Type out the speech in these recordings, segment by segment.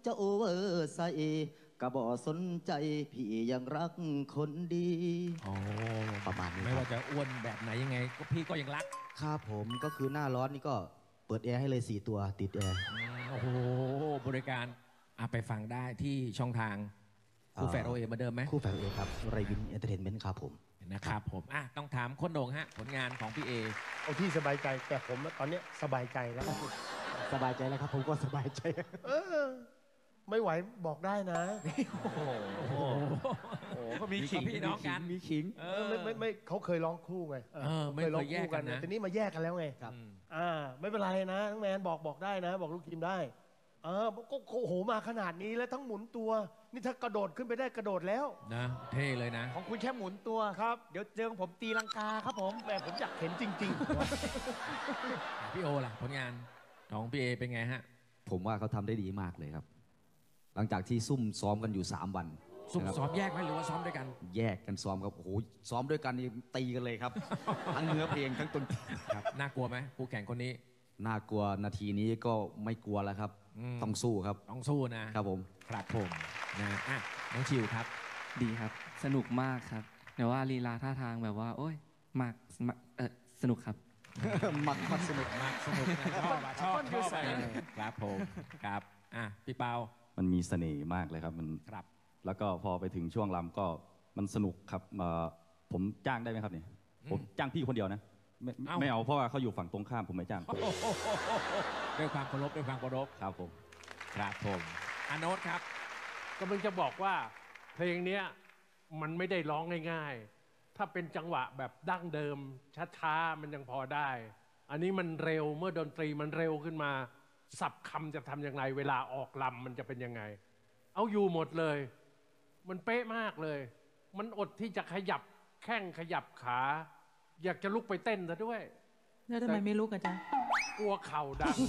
จะโอเวอร์ไซก็บ่สนใจพี่ยังรักคนดีโอ้ประมาณนี้ไม่ว่าจะอ้วนแบบไหนยังไงก็พี่ก็ยังรักครับผมก็คือหน้าร้อนนี่ก็เปิดแอร์ให้เลย4 ตัวติดแอร์โอ้โหบริการไปฟังได้ที่ช่องทางคู่แฝดโอเอมาเดิมไหมคู่แฝดโอเอครับไรวินเอนเตอร์เทนเมนต์ครับผมนะครับผมต้องถามคนโด่งฮะผลงานของพี่เอเอาที่สบายใจแต่ผมตอนนี้สบายใจแล้วสบายใจแล้วครับผมก็สบายใจไม่ไหวบอกได้นะโอ้โหก็มีขิงพี่น้องกันมีขิงไม่เขาเคยร้องคู่ไงไม่เคยแยกกันนะแต่นี้มาแยกกันแล้วไงครับไม่เป็นไรนะน้องแมนบอกได้นะบอกลูกทีมได้ก็โอ้โหมาขนาดนี้แล้วทั้งหมุนตัวนี่ถ้ากระโดดขึ้นไปได้กระโดดแล้วนะเท่เลยนะของคุณแค่หมุนตัวครับเดี๋ยวเจอของผมตีลังกาครับผมแม่ผมอยากเห็นจริงๆพี่โอล่ะผลงานของพี่เอเป็นไงฮะผมว่าเขาทำได้ดีมากเลยครับหลังจากที่ซุ่มซ้อมกันอยู่3 วันซุ่มซ้อมแยกไหมหรือว่าซ้อมด้วยกันแยกกันซ้อมครับโอ้โหซ้อมด้วยกันนี่ตีกันเลยครับทั้งเนื้อเพลงทั้งต้นครับน่ากลัวไหมผู้แข่งคนนี้น่ากลัวนาทีนี้ก็ไม่กลัวแล้วครับต้องสู้ครับต้องสู้นะครับผมครับผมนะน้องชิวครับดีครับสนุกมากครับแต่ว่าลีลาท่าทางแบบว่าโอ้ยมากสนุกครับมักสนุกชอบครับผมครับพี่เปามันมีเสน่ห์มากเลยครับมันครับแล้วก็พอไปถึงช่วงรำก็มันสนุกครับผมจ้างได้ไหมครับเนี่ยผมจ้างพี่คนเดียวนะไม่เอาเพราะว่าเขาอยู่ฝั่งตรงข้ามผมไม่จ้างด้วยความเคารพครับผมครับผมโน้ตครับก็มึงจะบอกว่าเพลงเนี้ยมันไม่ได้ร้องง่ายๆถ้าเป็นจังหวะแบบดั้งเดิมช้าๆมันยังพอได้อันนี้มันเร็วเมื่อดนตรีมันเร็วขึ้นมาสับคำจะทำยังไงเวลาออกลำมันจะเป็นยังไงเอาอยู่หมดเลยมันเป๊ะมากเลยมันอดที่จะขยับแข้งขยับขาอยากจะลุกไปเต้นซะด้วยแล้วทำไมไม่ลุกอ่ะจ๊ะกลัวเข่าดัง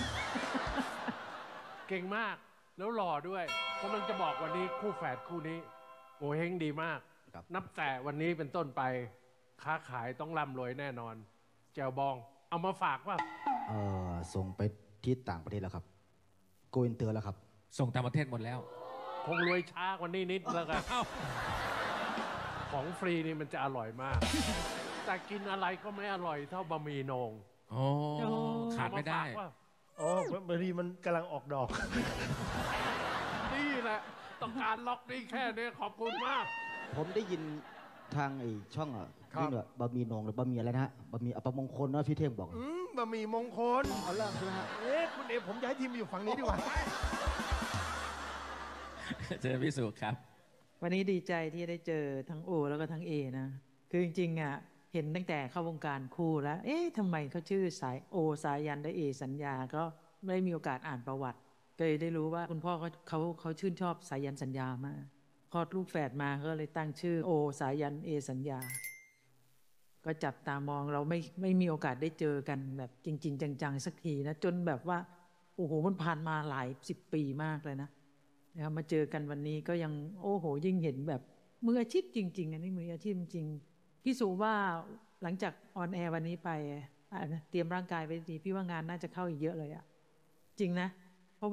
เก่งมากแล้วหล่อด้วยกำลังจะบอกวันนี้คู่แฝดคู่นี้โงเฮงดีมากนับแต่วันนี้เป็นต้นไปค้าขายต้องร่ำรวยแน่นอนแจวบองเอามาฝากว่าส่งไปที่ต่างประเทศแล้วครับโกอินเตอร์แล้วครับส่งต่างประเทศหมดแล้วคงรวยช้ากว่านี้นิดแล้วกันของฟรีนี่มันจะอร่อยมากแต่กินอะไรก็ไม่อร่อยเท่าบะหมี่โหน่งขาดไม่ได้บางทีมันกำลังออกดอกนี่แหละต้องการล็อกนี่แค่นี้ขอบคุณมากผมได้ยินทางไอ้ช่องนี่แบบบะหมี่โหน่งหรือบะหมี่อะไรนะบะหมี่อัปมงคลนะพี่เท่งบอกบะหมี่มงคลเอาล่ะใช่ไหมฮะคุณเอผมย้ายทีมอยู่ฝั่งนี้ดีกว่าเจอพี่สุครับวันนี้ดีใจที่ได้เจอทั้งโอแล้วก็ทั้งเอนะคือจริงๆเห็นตั้งแต่เข้าวงการคู่แล้วทำไมเขาชื่อสายโอสายันและเอสัญญาก็ไม่ได้มีโอกาสอ่านประวัติก็เลยได้รู้ว่าคุณพ่อเขาชื่นชอบสายันสัญญามากคลอดลูกแฝดมาก็เลยตั้งชื่อโอสายันเอสัญญาก็จับตามองเราไม่มีโอกาสได้เจอกันแบบจริงๆจังๆสักทีนะจนแบบว่าโอ้โหมันผ่านมาหลาย10 ปีมากเลยนะครับมาเจอกันวันนี้ก็ยังโอ้โหยิ่งเห็นแบบมืออาชีพจริงๆอันนี้มืออาชีพจริงพี่สุว่าหลังจากออนแอร์วันนี้ไปเตรียมร่างกายไว้ดีพี่ว่างานน่าจะเข้าอีกเยอะเลยจริงนะ